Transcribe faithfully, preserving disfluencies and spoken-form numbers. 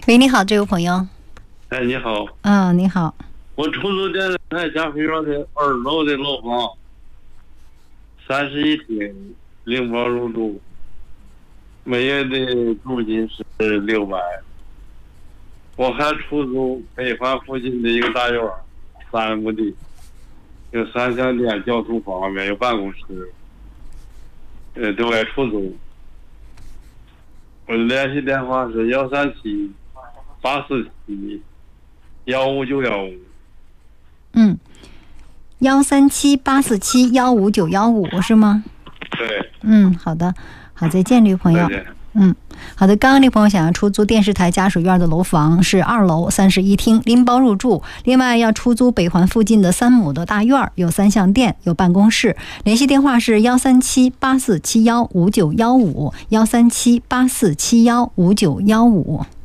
喂，你好，这位朋友。 哎，你好。 嗯，你好。 我出租电视台家属院的二楼的楼房，三室一厅，零包入住，每月的租金是六百。我还出租北环附近的一个大院，三亩地，有三相店，交通方便，有办公室，呃，对外出租。我的联系电话是幺三七八四七幺五九幺五。 嗯，幺三七八四七幺五九幺五是吗？ 对。 嗯，好的，好，再见，这位朋友。嗯，好的。刚刚这朋友想要出租电视台家属院的楼房是二楼三室一厅，拎包入住。另外要出租北环附近的三亩的大院，有三相店，有办公室。联系电话是幺三七八四七幺五九幺五，幺三七八四七幺五九幺五。